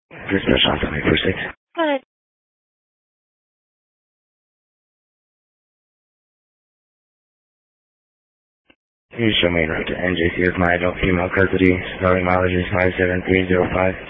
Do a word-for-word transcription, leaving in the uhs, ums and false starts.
Dispatch on seven eight four six. Good. Please show me route to N J C as my adult female custody. Starting mileage is five seven three zero five.